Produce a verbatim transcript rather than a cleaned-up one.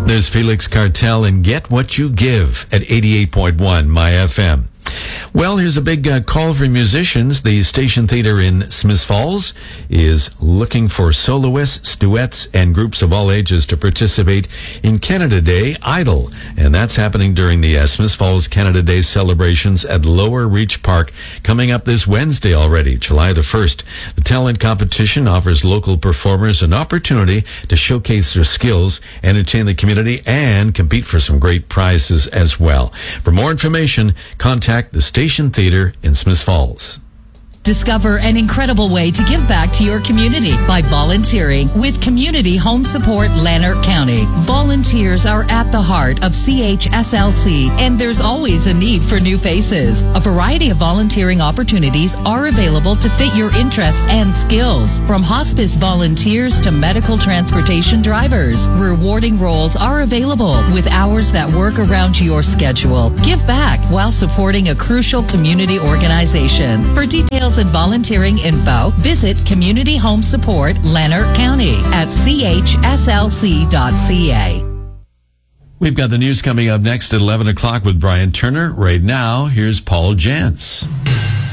There's Felix Cartel and Get What You Give at eighty-eight point one My F M. Well, here's a big uh, call for musicians. The Station Theatre in Smiths Falls is looking for soloists, duets, and groups of all ages to participate in Canada Day Idol. And that's happening during the uh, Smiths Falls Canada Day celebrations at Lower Reach Park, coming up this Wednesday already, July the first. The talent competition offers local performers an opportunity to showcase their skills, entertain the community, and compete for some great prizes as well. For more information, contact the Station Theatre in Smiths Falls. Discover an incredible way to give back to your community by volunteering with Community Home Support Lanark County. Volunteers are at the heart of C H S L C, and there's always a need for new faces. A variety of volunteering opportunities are available to fit your interests and skills, from hospice volunteers to medical transportation drivers. Rewarding roles are available with hours that work around your schedule. Give back while supporting a crucial community organization. For details and volunteering info, visit Community Home Support Lanark County at c h s l c dot c a. We've got the news coming up next at eleven o'clock with Brian Turner. Right now, here's Paul Jantz.